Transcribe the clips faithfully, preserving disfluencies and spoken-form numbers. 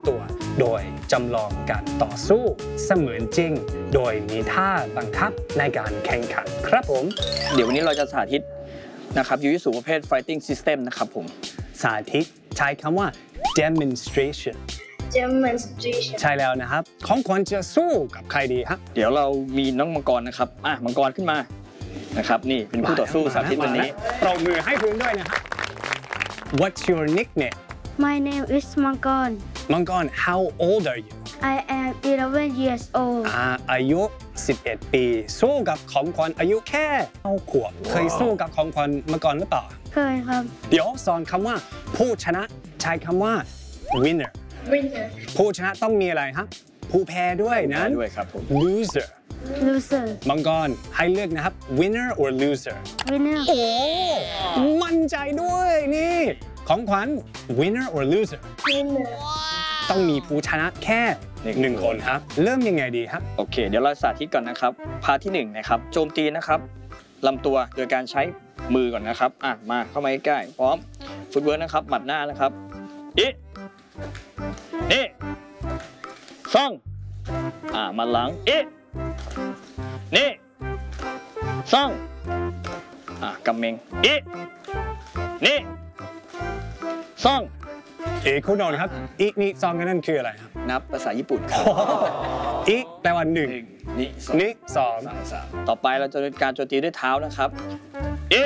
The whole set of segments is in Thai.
ตัวโดยจำลองการต่อสู้เสมือนจริงโดยมีท่าบังคับในการแข่งขันครับผมเดี๋ยววันนี้เราจะสาธิตนะครับยูยิสุประเภท fighting system นะครับผมสาธิตใช้คำว่า demonstration demonstration ใช่แล้วนะครับของขวัญจะสู้กับใครดีครับเดี๋ยวเรามีน้องมังกรนะครับอ่ะมังกรขึ้นมานะครับนี่เป็นคู่ต่อสู้สาธิตวันนี้ปรบมือให้พื้นด้วยนะครับ What's your nickname My name is Mangon มังกร How old are you I am eleven years old อ่าอายุสิบเอ็ดปีสู้กับของขวัญอายุแค่เก้าขวบเคยสู้กับของขวัญมาก่อนหรือเปล่าเคยครับเดี๋ยวสอนคำว่าผู้ชนะใช้คำว่า winner winner ผู้ชนะต้องมีอะไรครับผู้แพ้ด้วยนั้นด้วยครับผม loser loser มังกรให้เลือกนะครับ winner or loser winner โอ้มั่นใจด้วยนี่ของขวัญ winner or loser winner ต้องมีผู้ชนะแค่หนึ่งคนครับเริ่มยังไงดีครับโอเคเดี๋ยวเราสาธิตก่อนนะครับพาร์ทที่หนึ่งนะครับโจมตีนะครับลำตัวโดยการใช้มือก่อนนะครับอ่ะมาเข้ามาใกล้ๆพร้อมฟุตเวิร์กนะครับหมัดหน้านะครับอีนี่ซ่องอ่ะมาหลังอีนี่ซ่องอ่ะกำเมงอีนี่ซ่องเอกคุณนนท์ครับอีกนี่ซองกันนั่นคืออะไรครับนับภาษาญี่ปุ่นครับอีกแปลว่าหนึ่งนี่นี่สองสามต่อไปเราจะเป็นการโจมตีด้วยเท้านะครับอี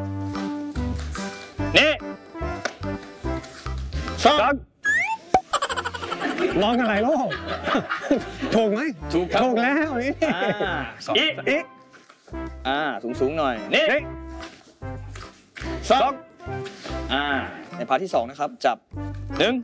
นี่สองมองอะไรโลกถูกไหมถูกครับถูกแล้วนี่อีอีอ่าสูงสูงหน่อยนี่สองอ่าในพาร์ทที่สองนะครับจับหนึ่ง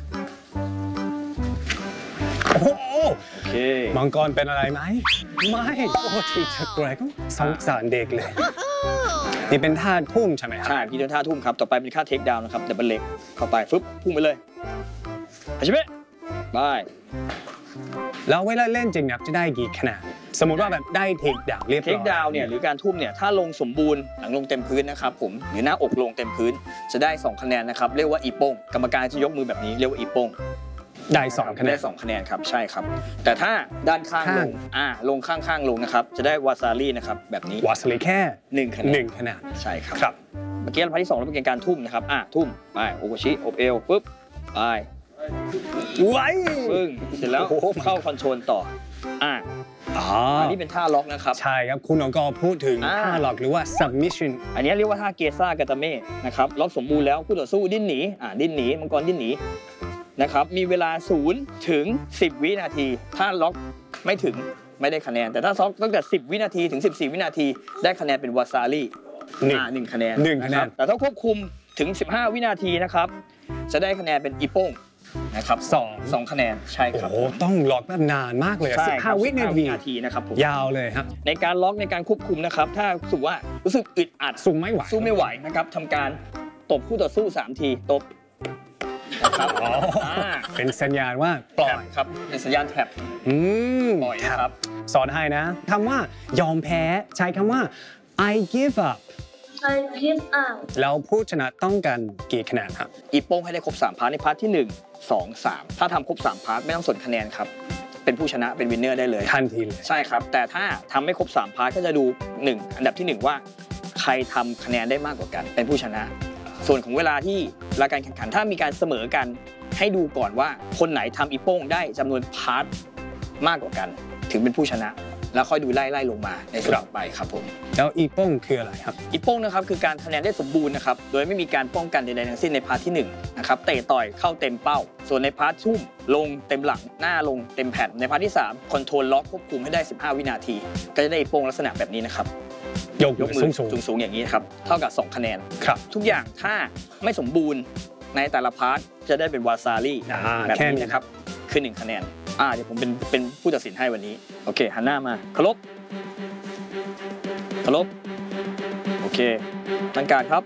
โอ้โหโอเคมังกรเป็นอะไรไหมไม่โอ้ทีชักแกรกสงสารเด็กเลยนี่เป็นท่าทุ่มใช่ไหมครับใช่พี่เดินท่าทุ่มครับต่อไปเป็นท่าเทคดาวน์นะครับเดี๋ยวเป็นเล็กเข้าไปฟึบพุ่งไปเลยใช่ไหมบายแล้วเวลาเล่นจริงเนี่ยจะได้กี่คะแนนสมมติว่าแบบได้เทคดาวน์เรียบร้อยเทคดาวน์เนี่ยหรือการทุ่มเนี่ยถ้าลงสมบูรณ์หลังลงเต็มพื้นนะครับผมหรือหน้าอกลงเต็มพื้นจะได้สองคะแนนนะครับเรียกว่าอีโป้งกรรมการจะยกมือแบบนี้เรียกว่าอีโป้งได้สองคะแนนได้สองคะแนนครับใช่ครับแต่ถ้าด้านข้างลงอ่าลงข้างๆลงนะครับจะได้วาซารี่นะครับแบบนี้วาซารี่แค่หนึ่งคะแนนหนึ่งคะแนนใช่ครับครับเมื่อกี้พาร์ทที่สองเราเป็นการทุ่มนะครับอ่าทุ่มไปโอโกชิอบเอวปุ๊บไปไว้ปึ้งเสร็จแล้วเข้าคอนโทรลต่ออ่าอันนี้เป็นท่าล็อกนะครับใช่ครับคุณน้องก็พูดถึงท่าล็อกหรือว่า submission อันนี้เรียกว่าท่าเกซ่ากาตาเม่นะครับล็อกสมบูรณ์แล้วคู่ต่อสู้ดิ้นหนีอ่าดิ้นหนีมังกรดิ้นหนีนะครับมีเวลาศูนย์ถึงสิบวินาทีถ้าล็อกไม่ถึงไม่ได้คะแนนแต่ถ้าล็อกตั้งแต่สิบวินาทีถึงสิบสี่วินาทีได้คะแนนเป็นวาซารี่อ่าหนึ่งคะแนนหนึ่งคะแนนแต่ถ้าควบคุมถึงสิบห้าวินาทีนะครับจะได้คะแนนเป็นอีโป้งนะครับสองสองคะแนนใช่ครับโอ้ต้องล็อกแบบนานมากเลยสิบห้าวินาทีนะครับผมยาวเลยครับในการล็อกในการควบคุมนะครับถ้ารู้สึกว่ารู้สึกอึดอัดสู้ไม่ไหวสู้ไม่ไหวนะครับทำการตบคู่ต่อสู้สามทีตบนะครับเป็นสัญญาณว่าปล่อยครับเป็นสัญญาณแท็บอืมปล่อยนะครับสอนให้นะคำว่ายอมแพ้ใช้คำว่า I give up I give up แล้วผู้ชนะต้องการกี่คะแนนครับอีโป้งให้ได้ครบสามพาร์ทในพาร์ทที่หนึ่ง สอง สามถ้าทำครบสามพาร์ทไม่ต้องสนคะแนนครับเป็นผู้ชนะเป็นวินเนอร์ได้เลยทันทีเลยใช่ครับแต่ถ้าทำไม่ครบสามพาร์ทก็จะดูหนึ่งอันดับที่หนึ่งว่าใครทำคะแนนได้มากกว่ากันเป็นผู้ชนะส่วนของเวลาที่รายการแข่งขันถ้ามีการเสมอกันให้ดูก่อนว่าคนไหนทำอีโป้งได้จำนวนพาร์ทมากกว่ากันถึงเป็นผู้ชนะแล้วค่อยดูไล่ไล่ลงมาในส่วนต่อไปครับผมแล้วอีโป้งคืออะไรครับอีโป้งนะครับคือการคะแนนได้สมบูรณ์นะครับโดยไม่มีการป้องกันใดๆทั้งสิ้นในพาร์ทที่หนึ่งนะครับเตะต่อยเข้าเต็มเป้าส่วนในพาร์ททุ่มลงเต็มหลังหน้าลงเต็มแผ่นในพาร์ทที่สามคอนโทรลล็อกควบคุมให้ได้สิบห้าวินาทีก็จะได้อีโป้งลักษณะแบบนี้นะครับยกมือสูงสูงอย่างนี้ครับเท่ากับสองคะแนนครับทุกอย่างถ้าไม่สมบูรณ์ในแต่ละพาร์ทจะได้เป็นวาซารี่แบบนี้นะครับคือหนึ่งคะแนนอ่าเดี๋ยวผมเป็นเป็นผู้ตัดสินให้วันนี้โอเคหันหน้ามาเคารพเคารพโอเคตั้งการครับ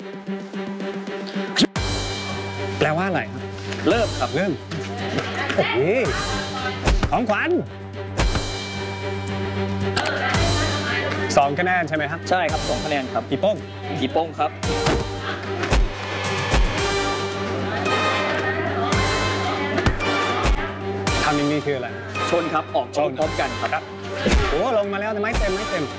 แปลว่าอะไรครับเริ่มครับเริ่มโอ้โหของขวัญสองคะแนนใช่ไหมครับใช่ครับสองคะแนนครับอีโป้งอีโป้งครับทำอย่างนี้คืออะไรชนครับออกชนพร้อมกันครับโอ้ลงมาแล้วแต่ไม่เต็มไม่เต็ม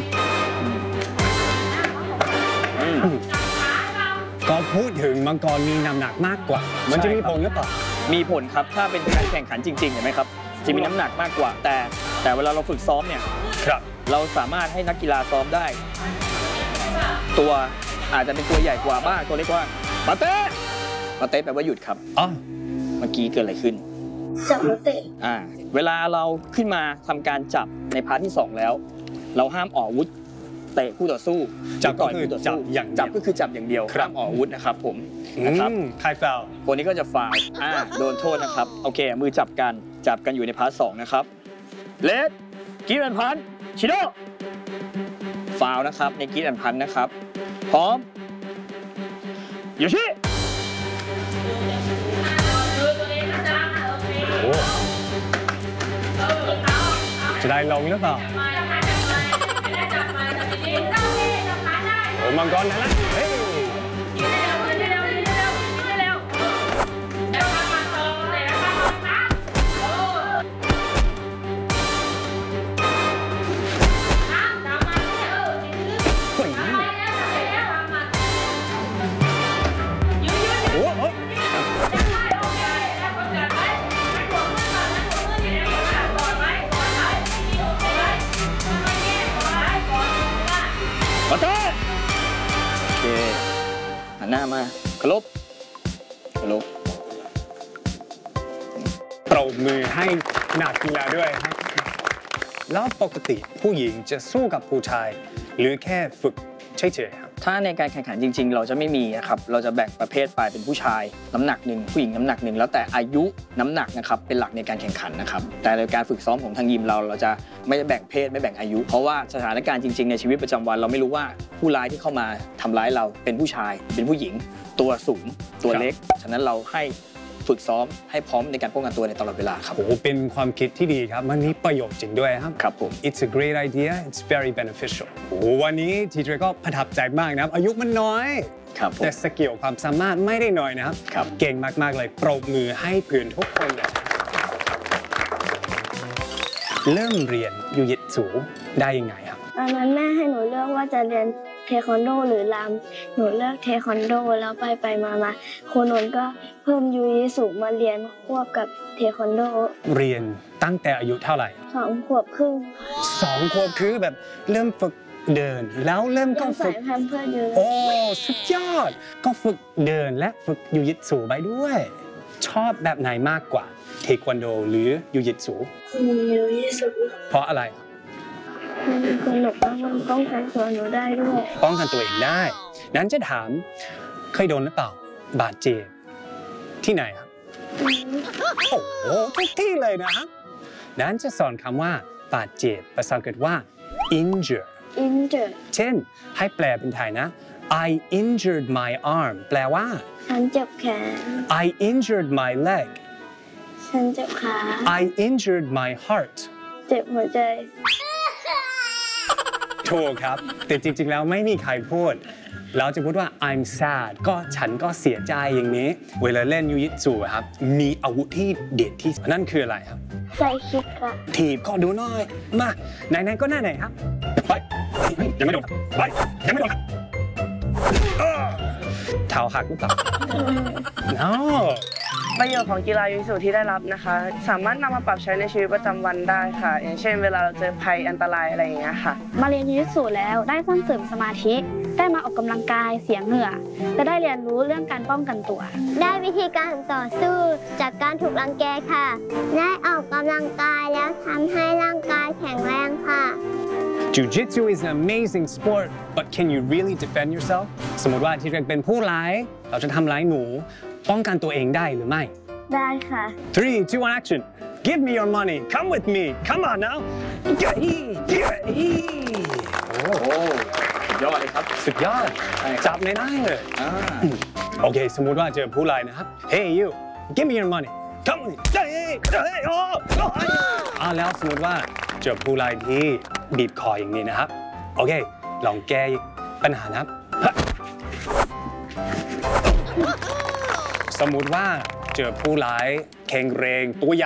อืมก็พูดถึงมังกรมีน้ำหนักมากกว่า มันจะมีผลหรือเปล่ามีผลครับถ้าเป็นการแข่งขันจริงๆเห็นไหมครับจะมีน้ำหนักมากกว่า แต่แต่เวลาเราฝึกซ้อมเนี่ยครับเราสามารถให้นักกีฬาซ้อมได้ ตัวอาจจะเป็นตัวใหญ่กว่าบ้างตัวเล็กกว่าปาเต้ปาเต้แปลว่าหยุดครับอ๋อเมื่อกี้เกิดอะไรขึ้นจับแล้วเตะอ่าเวลาเราขึ้นมาทำการจับในพาร์ทที่สองแล้ว เราห้ามออกอาวุธเตะคู่ต่อสู้จับก็ต่อยคือคู่ต่อจับสู้อย่างเดียวจับก็คือจับอย่างเดียวครับห้ามออกอาวุธนะครับผมอืนะครับมใครฟาวตัวนี้ก็จะฟาวล์อ่าโดนโทษนะครับโอเคมือจับกันจับกันอยู่ในพาร์ทสองนะครับเลดกีรันพันชิโดฟาวล์นะครับในกีรันพันนะครับพร้อมโยชิโอ้จะได้ลงหรือเปล่าโอ้มังกรนั่นแหละเฮ้ยโอ้โหมาเต้โอเคหันหน้ามาเคารพเคารพปรบมือให้นักกีฬาด้วยครับ แล้วปกติผู้หญิงจะสู้กับผู้ชาย หรือแค่ฝึกเฉยๆครับถ้าในการแข่งขันจริง ๆ เราจะไม่มีนะครับเราจะแบ่งประเภทไปเป็นผู้ชายน้ำหนักหนึ่งผู้หญิงน้ำหนักหนึ่งแล้วแต่อายุน้ำหนักนะครับเป็นหลักในการแข่งขันนะครับแต่ในการฝึกซ้อมของทางยิมเราเราจะไม่ได้แบ่งเพศไม่แบ่งอายุ เพราะว่าสถานการณ์จริงๆในชีวิตประจำวันเราไม่รู้ว่าผู้ร้ายที่เข้ามาทำร้ายเราเป็นผู้ชายเป็นผู้หญิง ตัวสูงตัวเล็กฉะนั้นเราให้ฝึกซ้อมให้พร้อมในการป้องกันตัวในตลอดเวลาครับโอ้โหเป็นความคิดที่ดีครับ มันมีประโยชน์จริงด้วยครับครับผม It's a great idea it's very beneficial โอ้โหวันนี้ทีเจก็ประทับใจมากนะครับ อายุมันน้อยครับผมแต่สกิลความสามารถไม่ได้น้อยนะครับครับเก่งมากๆเลยปรบมือให้เพื่อนทุกคนเลยเริ่มเรียนยูยิตสูได้ยังไงครับตอนนั้นแม่ให้หนูเลือกว่าจะเรียนเทควันโดหรือรำหนูเลือกเทควันโดแล้วไปไปมามาครูนนท์ก็เพิ่มยูยิสูมาเรียนควบกับเทควันโดเรียนตั้งแต่อายุเท่าไหร่สองขวบครึ่งสองขวบคือแบบเริ่มฝึกเดิน แล้วเริ่มก็ยังฝึใส่กแพมเพิร์สอยู่เลยโอ้สุดยอด ก็ฝึกเดินและฝึกยูยิตสูไปด้วย ชอบแบบไหนมากกว่าเทควันโดหรือยูยิตสูยูยิสูเพราะอะไรมันสนุกแล้วมันป้องกันตัวหนูได้ด้วยป้องกันตัวเองได้ นั้นจะถามเคยโดนหรือเปล่า บาดเจ็บที่ไหนครับ โอ้โหทุกที่เลยนะครับนั้นจะสอนคำว่าบาดเจ็บภาษาอังกฤษว่า injure อินเจอร์เช่น ให้แปลเป็นไทยนะ I injured my arm แปลว่าฉันเจ็บแขน I injured my leg ฉันเจ็บขา I injured my heart เจ็บหัวใจถูกครับ แต่จริงๆ แล้วไม่มีใครพูด เราจะพูดว่า I'm sad ก็ฉันก็เสียใจอย่างนี้ เวลาเล่นยูยิตสูครับ มีอาวุธที่เด็ดที่สุดนั่นคืออะไรครับใส่คิกค่ะถีบก็ดูหน่อย มาไหนๆก็หน้าไหนครับ ไปเฮ้ยยังไม่โดนครับไปยังไม่โดนครับเอ้อเท้าหักหรือเปล่า no ประโยชน์ของกีฬายูยิสูที่ได้รับนะคะ สามารถนำมาปรับใช้ในชีวิตประจำวันได้ค่ะ อย่างเช่น เวลาเราเจอภัยอันตรายอะไรอย่างเงี้ยค่ะมาเรียนยูยิสูแล้วได้สร้างเสริมสมาธิ ได้มาออกกำลังกายเสียเหงื่อและได้เรียนรู้เรื่องการป้องกันตัวได้วิธีการต่อสู้จากการถูกรังแกค่ะ ได้ออกกำลังกายแล้วทำให้ร่างกายแข็งแรงค่ะ Jiu-Jitsu is an amazing sport but can you really defend yourself สมมติว่าที่เรกเป็นผู้ร้าย เราจะทำร้ายหนู ป้องกันตัวเองได้หรือไม่ได้ค่ะ three two one action give me your money come with me come on now โอ้โอ้สุดยอดเลยครับสุดยอดใช่ครับจับไม่ได้เลยอ่าโอเค สมมุติว่าเจอผู้ร้ายนะครับ Hey you give me your money come with me เฮ้ยเฮ้ยโอ้โอ้อ่าแล้วสมมติว่าเจอผู้ร้ายที่บีบคออย่างนี้นะครับ โอเค ลองแก้ปัญหานะครับ สมมุติว่าเจอผู้ร้ายแข็งแรงตัวใหญ่